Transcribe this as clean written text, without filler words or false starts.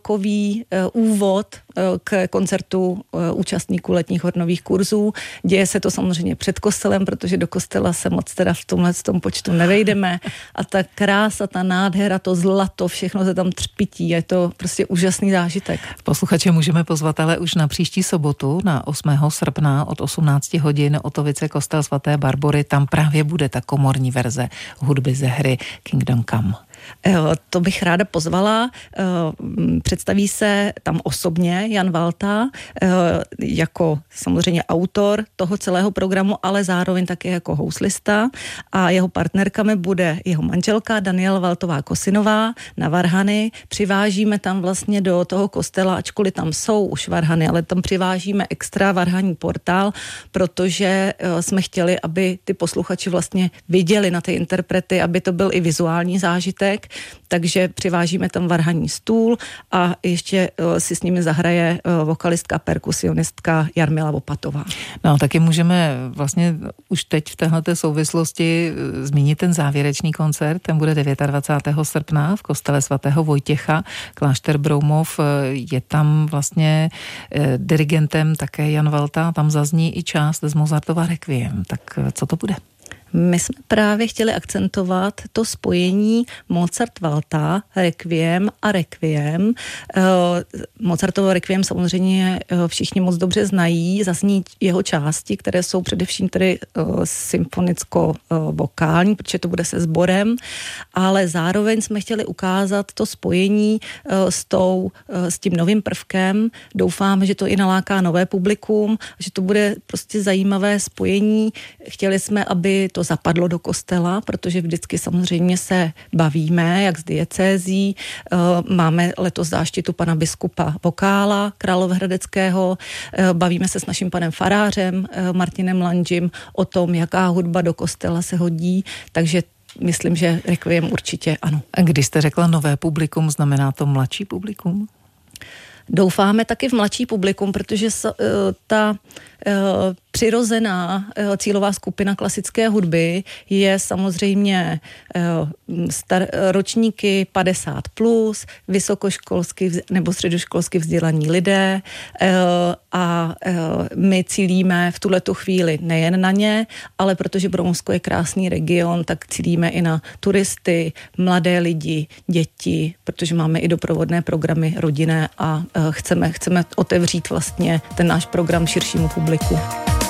celkový úvod k koncertu účastníků letních hornových kurzů. Děje se to samozřejmě před kostelem, protože do kostela se moc teda v tomhle počtu nevejdeme. A ta krása, ta nádhera, to zlato, všechno se tam třpití. Je to prostě úžasný zážitek. Posluchače můžeme pozvat ale už na příští sobotu, na 8. srpna od 18 hodin Otovice kostel svaté Barbory. Tam právě bude ta komorní verze hudby ze hry Kingdom Come. To bych ráda pozvala. Představí se tam osobně Jan Valta jako samozřejmě autor toho celého programu, ale zároveň také jako houslista a jeho partnerkami bude jeho manželka Daniela Valtová Kosinová na varhany. Přivážíme tam vlastně do toho kostela, ačkoliv tam jsou už varhany, ale tam přivážíme extra varhanní portál, protože jsme chtěli, aby ty posluchači vlastně viděli na ty interprety, aby to byl i vizuální zážitek. Takže přivážíme tam varhanní stůl a ještě si s nimi zahraje vokalistka, perkusionistka Jarmila Vopatová. No, taky můžeme vlastně už teď v téhleté souvislosti zmínit ten závěrečný koncert. Ten bude 29. srpna v kostele svatého Vojtěcha, klášter Broumov. Je tam vlastně dirigentem také Jan Valta, tam zazní i část z Mozartova Requiem. Tak co to bude? My jsme právě chtěli akcentovat to spojení Mozart-Valta, Requiem a Requiem. Mozartovo Requiem samozřejmě všichni moc dobře znají, zazní jeho části, které jsou především tedy symfonicko-vokální, protože to bude se sborem, ale zároveň jsme chtěli ukázat to spojení s tím novým prvkem. Doufám, že to i naláká nové publikum, že to bude prostě zajímavé spojení. Chtěli jsme, aby to zapadlo do kostela, protože vždycky samozřejmě se bavíme, jak s diecézí. Máme letos záštitu pana biskupa Vokála královéhradeckého. Bavíme se s naším panem farářem Martinem Lanžim o tom, jaká hudba do kostela se hodí, takže myslím, že Requiem určitě ano. A když jste řekla nové publikum, znamená to mladší publikum? Doufáme taky v mladší publikum, protože ta přirozená cílová skupina klasické hudby je samozřejmě ročníky 50+, vysokoškolsky nebo středoškolsky vzdělaní lidé a my cílíme v tuhletu chvíli nejen na ně, ale protože Broumovsko je krásný region, tak cílíme i na turisty, mladé lidi, děti, protože máme i doprovodné programy rodinné a chceme otevřít vlastně ten náš program širšímu publiku.